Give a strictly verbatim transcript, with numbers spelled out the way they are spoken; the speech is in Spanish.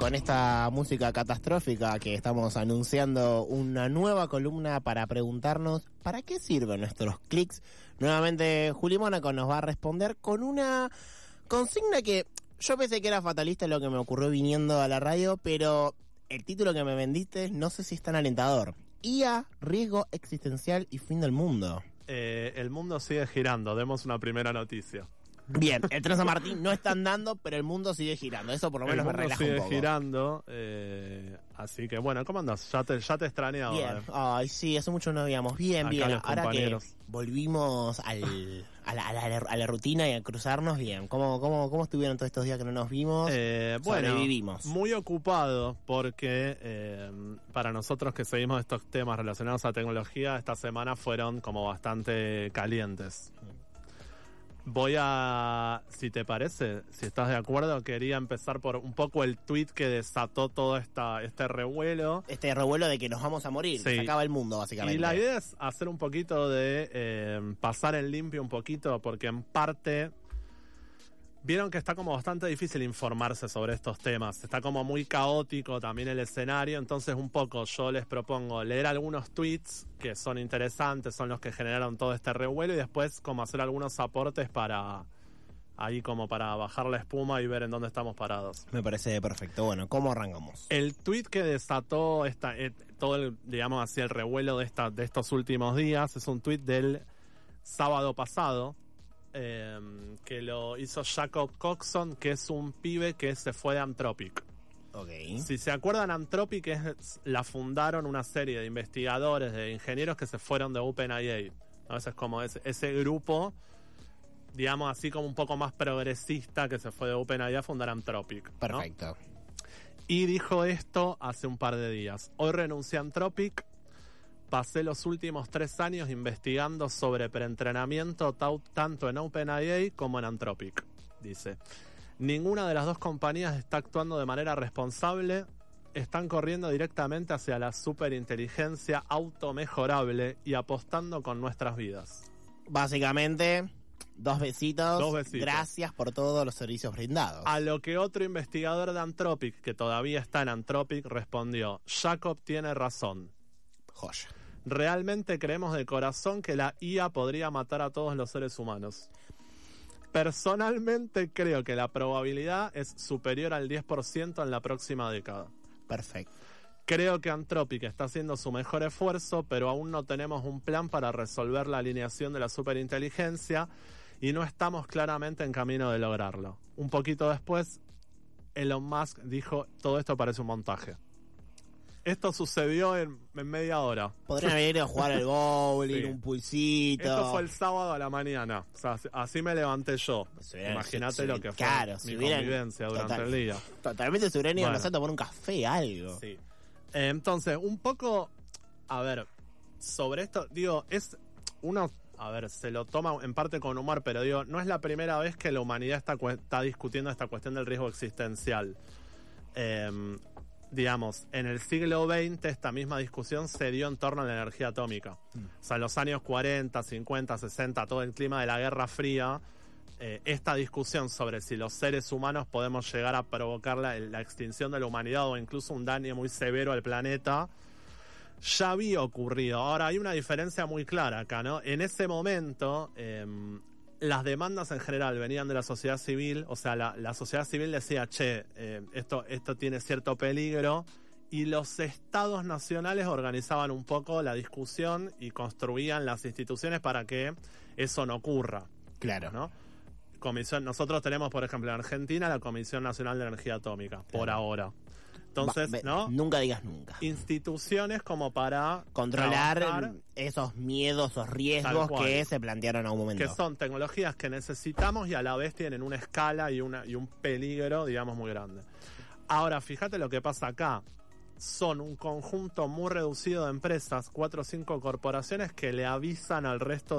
con esta música catastrófica que estamos anunciando una nueva columna para preguntarnos ¿para qué sirven nuestros clics? Nuevamente Juli Mónaco nos va a responder con una consigna que yo pensé que era fatalista lo que me ocurrió viniendo a la radio, pero el título que me vendiste no sé si es tan alentador. I A, riesgo existencial y fin del mundo. Eh, el mundo sigue girando, demos una primera noticia. Bien, el tren San Martín no está andando, pero el mundo sigue girando. Eso por lo menos me relaja un poco. El mundo sigue girando, eh, así que bueno, ¿cómo andás? Ya te, ya te extrañaba. Bien, eh. ay sí, hace mucho no veíamos. Bien, Acá bien, ahora que volvimos al, a, la, a, la, a la rutina y a cruzarnos, bien. ¿Cómo, cómo, cómo estuvieron todos estos días que no nos vimos? Eh, bueno, Sobrevivimos. Muy ocupado porque eh, para nosotros que seguimos estos temas relacionados a tecnología, esta semana fueron como bastante calientes. Voy a, si te parece, si estás de acuerdo, quería empezar por un poco el tweet que desató todo esta, este revuelo. Este revuelo de que nos vamos a morir, sí. Se acaba el mundo, básicamente. Y la idea es hacer un poquito de eh, pasar en limpio un poquito, porque en parte vieron que está como bastante difícil informarse sobre estos temas. Está como muy caótico también el escenario, entonces un poco yo les propongo leer algunos tweets que son interesantes, son los que generaron todo este revuelo, y después como hacer algunos aportes para ahí como para bajar la espuma y ver en dónde estamos parados. Me parece perfecto. Bueno, ¿cómo arrancamos? El tweet que desató esta, eh, todo el, digamos así, el revuelo de, esta, de estos últimos días es un tweet del sábado pasado, Eh, que lo hizo Jacob Coxon, que es un pibe que se fue de Anthropic. Okay. Si se acuerdan, Anthropic es, la fundaron una serie de investigadores, de ingenieros que se fueron de OpenAI. ¿No? Ese es como ese, ese grupo, digamos así como un poco más progresista, que se fue de OpenAI a fundar Anthropic, ¿no? Perfecto. Y dijo esto hace un par de días. Hoy renuncié a Anthropic. Pasé los últimos tres años investigando sobre preentrenamiento tau- tanto en OpenAI como en Anthropic, dice. Ninguna de las dos compañías está actuando de manera responsable, están corriendo directamente hacia la superinteligencia automejorable y apostando con nuestras vidas. Básicamente, dos besitos, dos besitos. Gracias por todos los servicios brindados. A lo que otro investigador de Anthropic, que todavía está en Anthropic, respondió: Jacob tiene razón. Joya. Realmente creemos de corazón que la I A podría matar a todos los seres humanos. Personalmente creo que la probabilidad es superior al diez por ciento en la próxima década. Perfecto. Creo que Anthropic está haciendo su mejor esfuerzo, pero aún no tenemos un plan para resolver la alineación de la superinteligencia y no estamos claramente en camino de lograrlo. Un poquito después, Elon Musk dijo: todo esto parece un montaje. Esto sucedió en, en media hora. Podrían haber ido a jugar al bowling, Sí. un pulsito. Esto fue el sábado a la mañana. O sea, así me levanté yo. Si hubieran- Imagínate si- lo que fue claro, mi si hubieran- convivencia durante total- el día. Totalmente se hubieran ido Bueno. a tomar un café, algo. Sí. Eh, entonces, un poco, a ver, sobre esto, digo, es uno, a ver, se lo toma en parte con humor, pero digo, no es la primera vez que la humanidad está, está discutiendo esta cuestión del riesgo existencial. Eh, digamos, en el siglo veinte esta misma discusión se dio en torno a la energía atómica. Mm. O sea, en los años cuarenta, cincuenta, sesenta, todo el clima de la Guerra Fría, eh, esta discusión sobre si los seres humanos podemos llegar a provocar la, la extinción de la humanidad o incluso un daño muy severo al planeta, ya había ocurrido. Ahora, hay una diferencia muy clara acá, ¿no? En ese momento, eh, las demandas en general venían de la sociedad civil, o sea, la, la sociedad civil decía, che, eh, esto, esto tiene cierto peligro, y los estados nacionales organizaban un poco la discusión y construían las instituciones para que eso no ocurra. Claro. ¿No? Comisión, nosotros tenemos, por ejemplo, en Argentina la Comisión Nacional de Energía Atómica, claro. Por ahora. Entonces, Va, ¿no? Nunca digas nunca. Instituciones como para controlar trabajar, esos miedos, esos riesgos que se plantearon a un momento. Que son tecnologías que necesitamos y a la vez tienen una escala y, una, y un peligro, digamos, muy grande. Ahora, fíjate lo que pasa acá. Son un conjunto muy reducido de empresas, cuatro o cinco corporaciones que le avisan al resto